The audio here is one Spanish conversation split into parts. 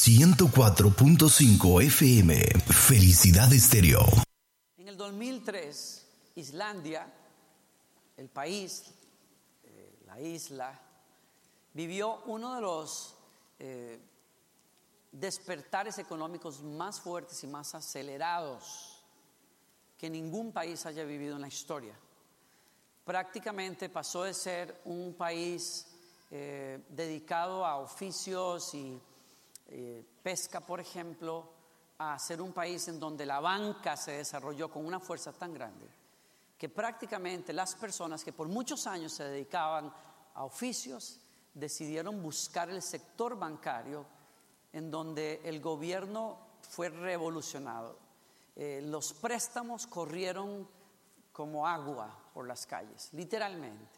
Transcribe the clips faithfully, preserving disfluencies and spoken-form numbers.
ciento cuatro punto cinco F M. Felicidad Estéreo. En el dos mil tres, Islandia, el país, eh, la isla, vivió uno de los eh, despertares económicos más fuertes y más acelerados que ningún país haya vivido en la historia. Prácticamente pasó de ser un país eh, dedicado a oficios y eh, pesca, por ejemplo, a ser un país en donde la banca se desarrolló con una fuerza tan grande que prácticamente las personas que por muchos años se dedicaban a oficios decidieron buscar el sector bancario, en donde el gobierno fue revolucionado. Eh, los préstamos corrieron como agua por las calles, literalmente.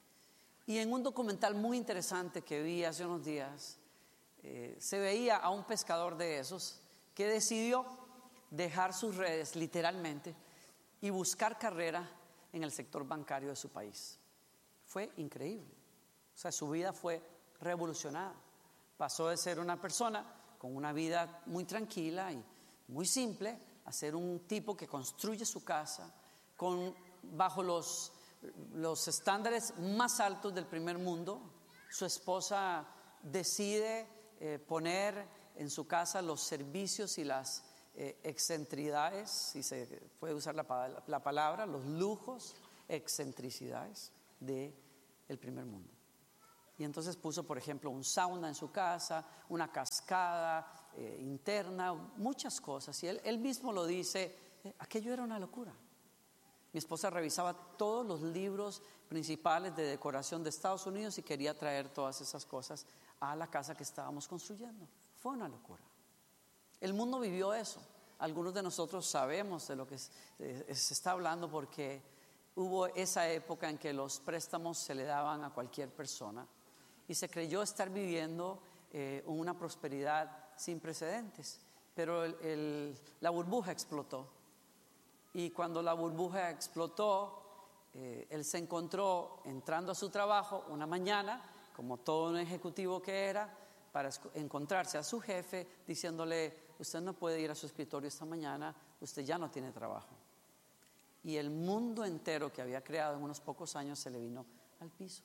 Y en un documental muy interesante que vi hace unos días, eh, se veía a un pescador de esos que decidió dejar sus redes, literalmente, y buscar carrera en el sector bancario de su país. Fue increíble. O sea, su vida fue revolucionada. Pasó de ser una persona con una vida muy tranquila y muy simple a ser un tipo que construye su casa con, bajo los, los estándares más altos del primer mundo. Su esposa decide eh, poner en su casa los servicios y las eh, excentridades, si se puede usar la, la palabra, los lujos, excentricidades del primer mundo. Y entonces puso, por ejemplo, un sauna en su casa, una cascada eh, interna, muchas cosas. Y él, él mismo lo dice, eh, aquello era una locura. Mi esposa revisaba todos los libros principales de decoración de Estados Unidos y quería traer todas esas cosas a la casa que estábamos construyendo. Fue una locura. El mundo vivió eso. Algunos de nosotros sabemos de lo que se, eh, se está hablando porque hubo esa época en que los préstamos se le daban a cualquier persona. Y se creyó estar viviendo eh, una prosperidad sin precedentes. Pero el, el, la burbuja explotó. Y cuando la burbuja explotó, eh, él se encontró entrando a su trabajo una mañana, como todo un ejecutivo que era, para encontrarse a su jefe diciéndole: usted no puede ir a su escritorio esta mañana, usted ya no tiene trabajo. Y el mundo entero que había creado en unos pocos años se le vino al piso.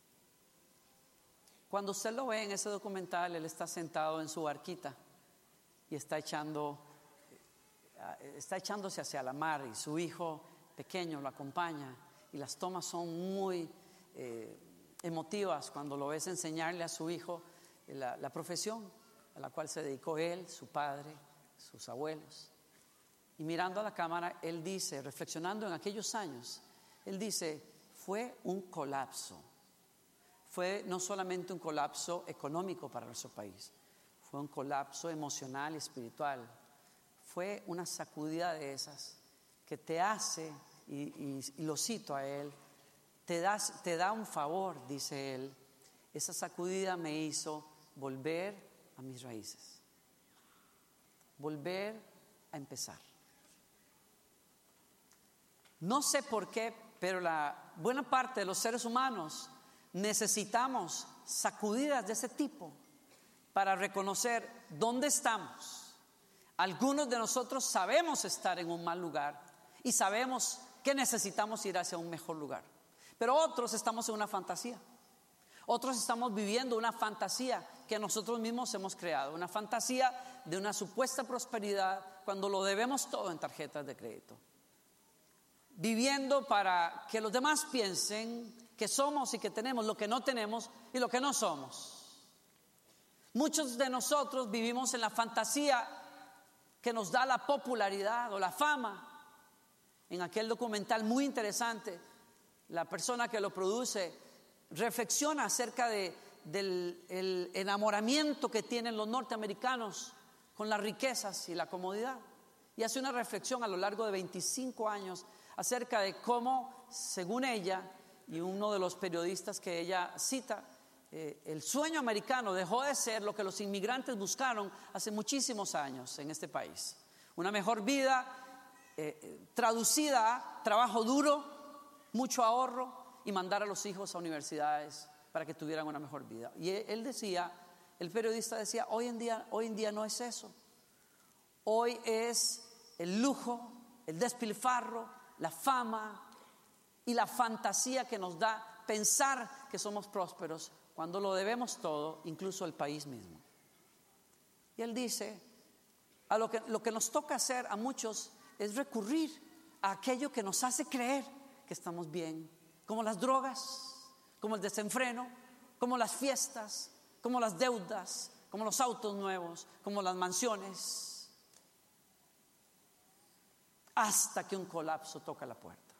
Cuando usted lo ve en ese documental, él está sentado en su barquita y está echando, está echándose hacia la mar, y su hijo pequeño lo acompaña, y las tomas son muy eh, emotivas cuando lo ves enseñarle a su hijo la, la profesión a la cual se dedicó él, su padre, sus abuelos. Y mirando a la cámara, él dice, reflexionando en aquellos años, él dice: fue un colapso. Fue no solamente un colapso económico para nuestro país, fue un colapso emocional y espiritual. Fue una sacudida de esas que te hace, y, y, y lo cito a él, te, das, te da un favor, dice él. Esa sacudida me hizo volver a mis raíces, volver a empezar. No sé por qué, pero la buena parte de los seres humanos necesitamos sacudidas de ese tipo para reconocer dónde estamos. Algunos de nosotros sabemos estar en un mal lugar y sabemos que necesitamos ir hacia un mejor lugar, pero otros estamos en una fantasía. Otros estamos viviendo una fantasía que nosotros mismos hemos creado, una fantasía de una supuesta prosperidad cuando lo debemos todo en tarjetas de crédito, viviendo para que los demás piensen que somos y que tenemos lo que no tenemos y lo que no somos. Muchos de nosotros vivimos en la fantasía que nos da la popularidad o la fama. En aquel documental muy interesante, la persona que lo produce reflexiona acerca de, del el enamoramiento que tienen los norteamericanos con las riquezas y la comodidad, y hace una reflexión a lo largo de veinticinco años acerca de cómo, según ella y uno de los periodistas que ella cita, eh, el sueño americano dejó de ser lo que los inmigrantes buscaron hace muchísimos años en este país: una mejor vida eh, traducida a trabajo duro, mucho ahorro y mandar a los hijos a universidades para que tuvieran una mejor vida. Y él decía el periodista decía, hoy en día, hoy en día no es eso. Hoy es el lujo, el despilfarro, la fama y la fantasía que nos da pensar que somos prósperos cuando lo debemos todo, incluso el país mismo. Y él dice, a lo que, lo que nos toca hacer a muchos es recurrir a aquello que nos hace creer que estamos bien, como las drogas, como el desenfreno, como las fiestas, como las deudas, como los autos nuevos, como las mansiones, hasta que un colapso toca la puerta.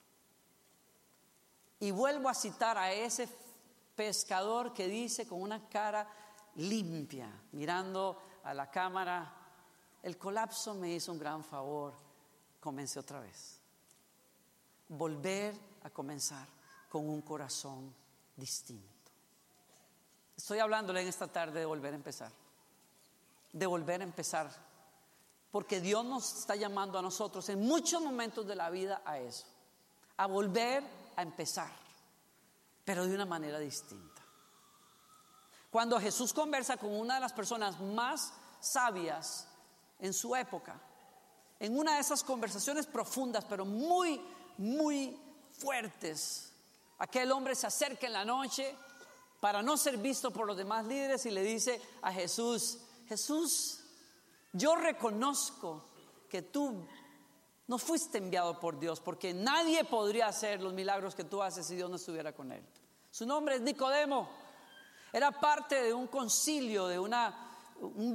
Y vuelvo a citar a ese pescador que dice con una cara limpia, mirando a la cámara, el colapso me hizo un gran favor, comencé otra vez. Volver a comenzar con un corazón distinto. Estoy hablándole en esta tarde de volver a empezar, de volver a empezar, porque Dios nos está llamando a nosotros en muchos momentos de la vida a eso, a volver a empezar, pero de una manera distinta. Cuando Jesús conversa con una de las personas más sabias en su época, en una de esas conversaciones profundas, pero muy, muy fuertes, aquel hombre se acerca en la noche para no ser visto por los demás líderes y le dice a Jesús, Jesús, yo reconozco que tú no fuiste enviado por Dios, porque nadie podría hacer los milagros que tú haces si Dios no estuviera con él. Su nombre es Nicodemo. Era parte de un concilio, de una, un